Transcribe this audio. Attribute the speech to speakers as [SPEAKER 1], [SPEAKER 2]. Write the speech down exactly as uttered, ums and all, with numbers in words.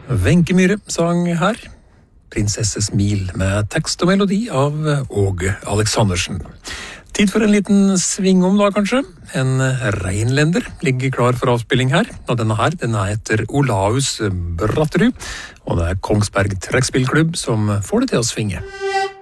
[SPEAKER 1] Wenche Myhre sang her Prinsessesmil med tekst og melodi av Åge Aleksandersen. Tid for en liten svingom da, kanskje. En reinlender ligger klar for avspilling her, og denne her, den er etter Olaus Bratterud, og det er Kongsberg Trekkspillklubb som får det til å svinge.